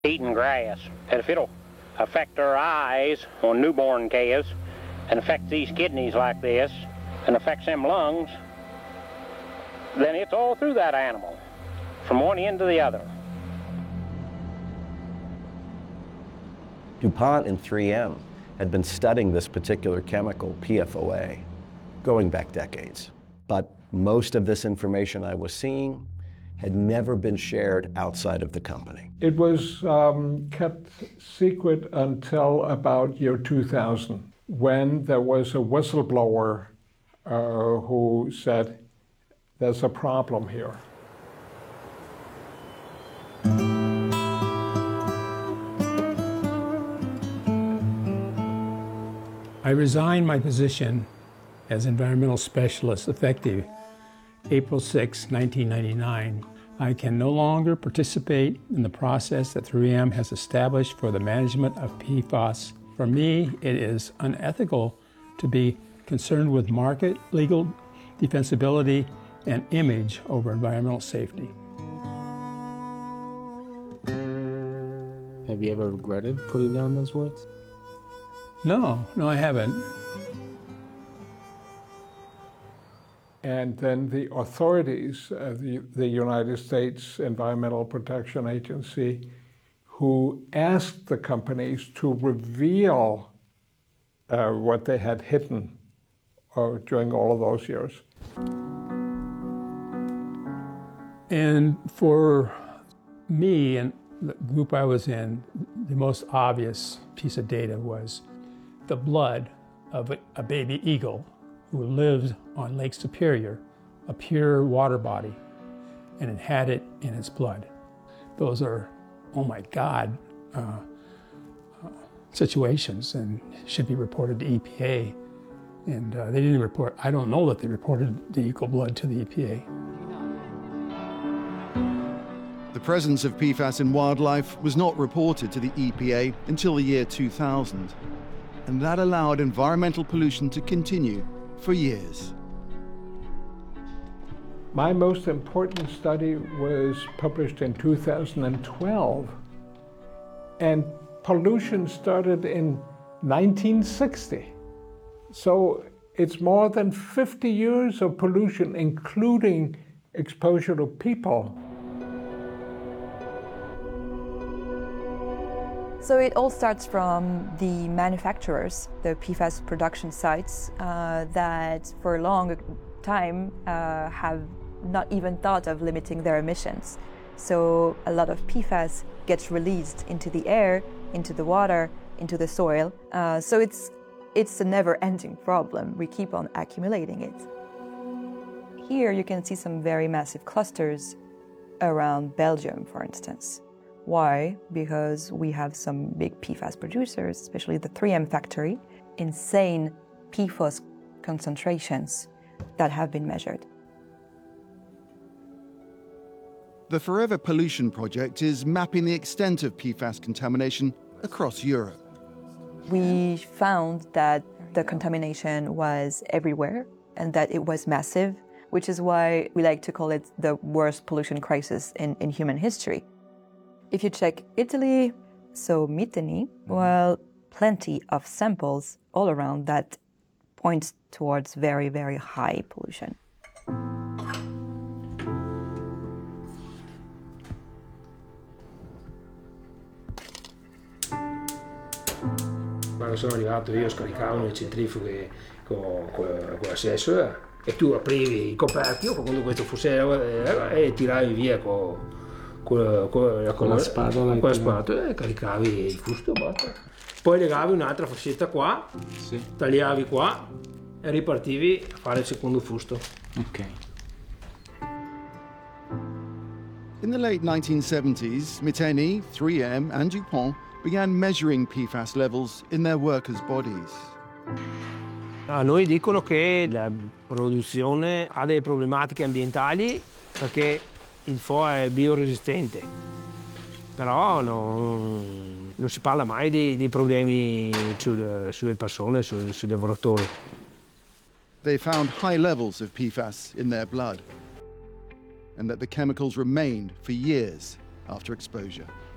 eating grass. And if it'll affect their eyes on newborn calves and affect these kidneys like this and affects them lungs, then it's all through that animal, from one end to the other. DuPont and 3M had been studying this particular chemical, PFOA, going back decades. But most of this information I was seeing had never been shared outside of the company. It was kept secret until about year 2000, when there was a whistleblower who said, there's a problem here. I resigned my position as environmental specialist effective April 6, 1999. I can no longer participate in the process that 3M has established for the management of PFAS. For me, it is unethical to be concerned with market, legal defensibility, and image over environmental safety. Have you ever regretted putting down those words? No, I haven't. And then the authorities, the United States Environmental Protection Agency, who asked the companies to reveal what they had hidden during all of those years. And for me and the group I was in, the most obvious piece of data was the blood of a baby eagle who lived on Lake Superior, a pure water body, and it had it in its blood. Those are, oh my God, situations and should be reported to EPA. And they didn't report, I don't know that they reported the eagle blood to the EPA. The presence of PFAS in wildlife was not reported to the EPA until the year 2000, and that allowed environmental pollution to continue for years. My most important study was published in 2012, and pollution started in 1960. So it's more than 50 years of pollution, including exposure to people. So it all starts from the manufacturers, the PFAS production sites that for a long time have not even thought of limiting their emissions. So a lot of PFAS gets released into the air, into the water, into the soil. So it's a never-ending problem. We keep on accumulating it. Here you can see some very massive clusters around Belgium, for instance. Why? Because we have some big PFAS producers, especially the 3M factory, insane PFOS concentrations that have been measured. The Forever Pollution Project is mapping the extent of PFAS contamination across Europe. We found that the contamination was everywhere and that it was massive, which is why we like to call it the worst pollution crisis in human history. If you check Italy, so Mitteni, well, plenty of samples all around that point towards very, very high pollution. Quando sono arrivato io scaricavano le centrifughe con la CSE e tu aprivi i coperchi con questo fusello e tiravi via con la spatola e caricavi il fusto, basta. Poi legavi un'altra fascetta qua, sì. Tagliavi qua e ripartivi a fare il secondo fusto. Ok. In the late 1970s, Mitteni, 3M and DuPont began measuring PFAS levels in their workers' bodies. A noi dicono che la produzione ha delle problematiche ambientali perché il FO è bioresistente, però non si parla mai di problemi sulle persone, sui lavoratori. They found high levels of PFAS in their blood, and that the chemicals remained for years after exposure.